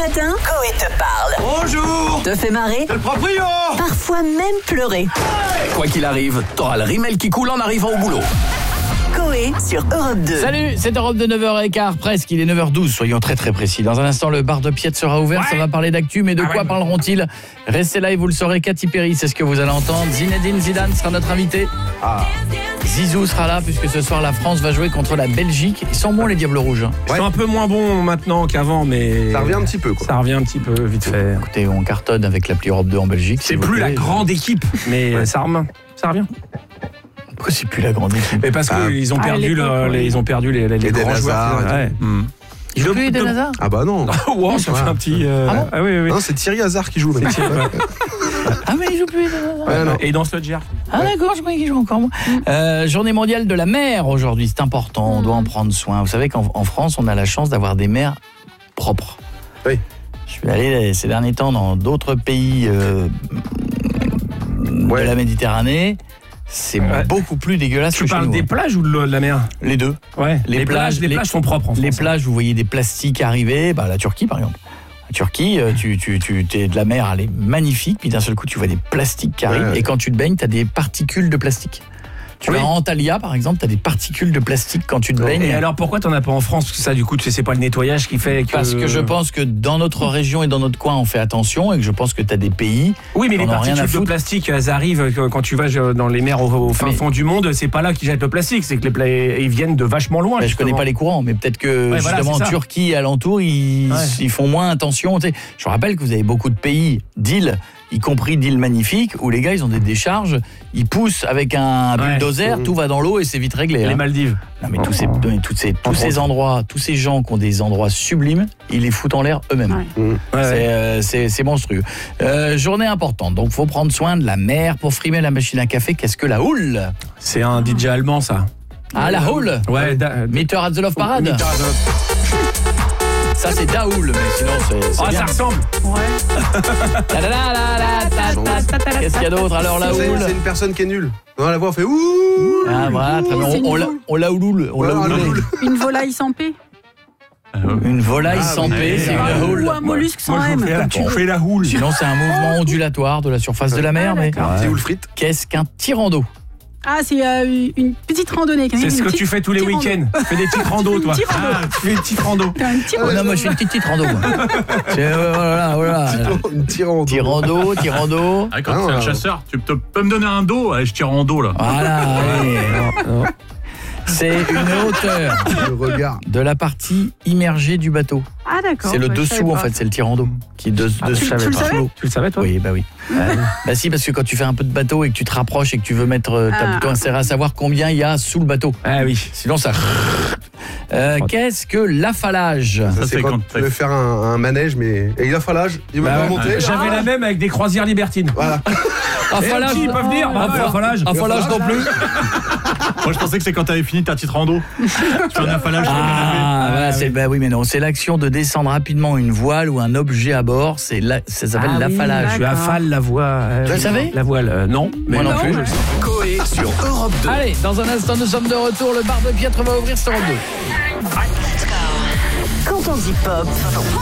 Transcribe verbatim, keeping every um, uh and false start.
matin, Coé te parle. Bonjour. Te fait marrer, C'est le proprio. parfois même pleurer. Quoi qu'il arrive, t'auras le rimel qui coule en arrivant au boulot. Coé sur Europe deux. Salut, c'est Europe de neuf heures quinze presque, il est neuf heures douze, soyons très très précis. Dans un instant, le bar de Piette sera ouvert, Ouais. ça va parler d'actu, mais de Ah quoi ouais. parleront-ils? Restez là et vous le saurez, Katy Perry, c'est ce que vous allez entendre. Zinedine Zidane sera notre invité. Ah. Zizou sera là, puisque ce soir, la France va jouer contre la Belgique. Ils sont bons, les Diables Rouges. Ils sont un peu moins bons maintenant qu'avant, mais Ça revient un petit peu, quoi. ça revient un petit peu vite fait. Écoutez, on cartonne avec l'appli Europe deux en Belgique. C'est s'il vous plus la plaît. grande équipe, mais ça revient. Ça revient. Pourquoi c'est plus la grande équipe? Mais parce Ah. qu'ils ont Ah, perdu, l'époque, le- oui. les, ils ont perdu les, les, les Eden grands Hazard joueurs. et Ouais. tout. Il joue plus Eden Hazard? Ah bah non. Wow, ça fait un petit. euh, Ah bon ah oui, oui, oui. Non, c'est Thierry Hazard qui joue. le mec. Ah mais il joue plus Eden Hazard. Ouais, non. Et dans ce jar. Ah d'accord, je croyais qu'il joue encore. moi. Euh, journée mondiale de la mer aujourd'hui, c'est important, on doit en prendre soin. Vous savez qu'en en France, on a la chance d'avoir des mers propres. Oui. Je suis allé ces derniers temps dans d'autres pays euh, Ouais. de la Méditerranée. C'est Ouais. beaucoup plus dégueulasse Tu que chez parles nous. des hein. plages ou de la mer? Les deux. Ouais. Les Les, plages, plages, les les- plages sont propres en France. Les plages, vous voyez des plastiques arriver, bah, la Turquie par exemple. La Turquie, euh, tu, tu, tu t'es de la mer, elle est magnifique, puis d'un seul coup tu vois des plastiques qui arrivent, Ouais, ouais. et quand tu te baignes, tu as des particules de plastique. Tu Oui. vas à Antalya par exemple, tu as des particules de plastique quand tu te baignes. Et alors pourquoi t'en as pas en France? Parce que ça, du coup, tu sais, c'est pas le nettoyage qui fait que. Parce que je pense que dans notre région et dans notre coin, on fait attention, et que je pense que tu as des pays. Oui, mais les on en a rien à particules de foutre. plastique, elles arrivent que- quand tu vas euh, dans les mers au, au fin Mais- fond du monde. C'est pas là qu'ils jettent le plastique, c'est que les pla- ils viennent de vachement loin. Bah, je connais justement. pas les courants, mais peut-être que Ouais, voilà, justement c'est en ça. Turquie et alentour, ils, Ouais. ils font moins attention. Tu sais, je rappelle que vous avez beaucoup de pays, d'îles, y compris d'îles magnifiques, où les gars, ils ont des décharges, ils poussent avec un Ouais. bulldozer, Mmh. tout va dans l'eau et c'est vite réglé. Les hein. Maldives. Non mais tous ces, mais toutes ces, tous Entre ces autres. endroits, tous ces gens qui ont des endroits sublimes, ils les foutent en l'air eux-mêmes. Ouais. Ouais, C'est, ouais. euh, c'est, c'est monstrueux. Euh, journée importante, donc faut prendre soin de la mer pour frimer la machine à café. Qu'est-ce que la houle? C'est un D J allemand, ça. Ah, la houle. Ouais. da- Meter at the Love Parade. Meter at the- Ça c'est Daoul, mais sinon c'est, c'est Ah, bien. ça ressemble. Ouais. Ta da da da da da da da. Qu'est-ce qu'il y a d'autre alors la C'est houle? c'est une personne qui est nulle. On la voix, on fait ouh. Ah voilà, très bien. C'est On, on une la, houle. on la houloule, on Ouais, la on la houlée. houle. Une volaille sans paix. Une volaille Ah, sans oui. paix, c'est Ah, une Ou houle. un mollusque sans Moi, je M. vous fais la, Bon. tu fais la houle. Sinon c'est un mouvement ondulatoire de la surface de la mer, mais C'est où le frite? qu'est-ce qu'un tirant d'eau? Ah, c'est euh, une petite randonnée. C'est ce que tu fais tous les petit week-ends. Tu fais des petites randos, toi. Une petite rando. Ah, tu fais des petites randos. T'as un petit Oh non, moi je fais une petite petite rando. moi. C'est, euh, voilà, voilà. Une tirant. Tirando, tirando. Ah, quand Ah, tu es un ouais. chasseur, tu peux, peux me donner un dos? Allez, je tire en dos là. Voilà, allez. C'est une hauteur Le regard. de la partie immergée du bateau. Ah, d'accord. C'est le bah, je savais dessous en pas. fait, c'est le tirando qui est de, Ah, de- tu- sous tu le sous savais l'eau. Tu le savais, toi? Oui, bah oui. Bah si, parce que quand tu fais un peu de bateau et que tu te rapproches et que tu veux mettre, euh, t'as Ah. plutôt intérêt à savoir combien il y a sous le bateau. Ah oui. Sinon ça. Euh, Qu'est-ce que l'affalage? Ça, Ça, c'est c'est quand quand tu veux faire un, un manège, mais. Et il a falage. Il va Bah, remonter. J'avais la même avec des croisières libertines. Voilà. Affalage, Ils peuvent venir. Bah, ouais, affalage. affalage non plus. Moi, je pensais que c'est quand t'avais fini ta petite rando. Tu fais un affalage sur le canapé. Ah, voilà, c'est, bah oui, mais non, c'est l'action de descendre rapidement une voile ou un objet à bord. C'est la, ça s'appelle Ah oui, l'affalage. Tu affales la voie. euh, Vous le savez? La voile, euh, non. Moi non Non, plus. ouais. Coé sur Europe deux. Allez, dans un instant, nous sommes de retour. Le bar de Piètre va ouvrir sur Europe deux. Quand on dit pop,